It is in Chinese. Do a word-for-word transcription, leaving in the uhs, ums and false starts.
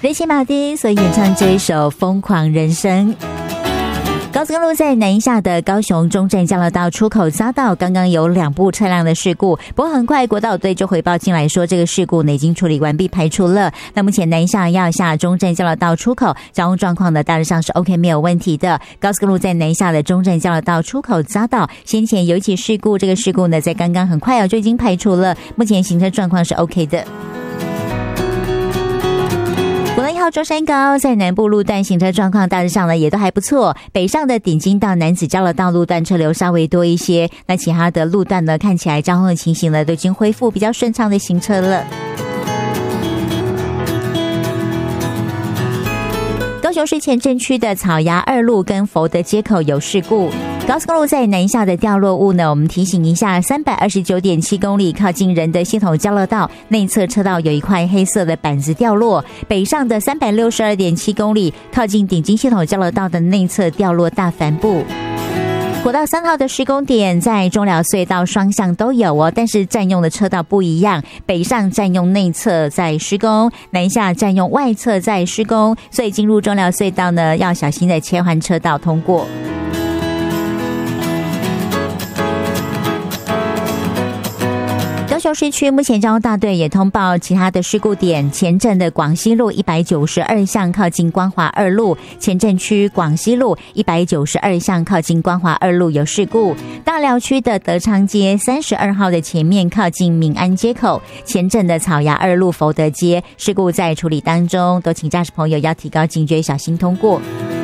雷奇马丁所演唱这一首《疯狂人生》。高速公路在南一下的高雄中正交流道出口匝道，刚刚有两部车辆的事故，不过很快国道队就回报进来说，这个事故呢已经处理完毕，排除了。那目前南一下要下中正交流道出口，交通状况呢大致上是 OK 没有问题的。高速公路在南一下的中正交流道出口匝道，先前有一起事故，这个事故呢在刚刚很快哦就已经排除了，目前行车状况是 OK 的。国道一号中山高在南部路段行车状况大致上呢也都还不错，北上的顶金到楠梓交流道路段车流稍微多一些，那其他的路段呢看起来交通的情形呢都已经恢复比较顺畅的行车了。高雄市前镇区的草衙二路跟福德街口有事故，高速公路在南下的掉落物呢，我们提醒一下， 三百二十九点七公里靠近仁德系统交流道内侧车道有一块黑色的板子掉落，北上的 三百六十二点七公里靠近顶金系统交流道的内侧掉落大帆布。国道三号的施工点在中寮隧道双向都有哦，但是占用的车道不一样，北上占用内侧在施工，南下占用外侧在施工，所以进入中寮隧道呢要小心的切换车道通过。高雄市区目前交通大队也通报其他的事故点，前镇的广西路一百九十二巷靠近光华二路，前镇区广西路一百九十二巷靠近光华二路有事故，大寮区的德昌街三十二号的前面靠近民安街口，前镇的草衙二路福德街事故在处理当中，都请驾驶朋友要提高警觉，小心通过。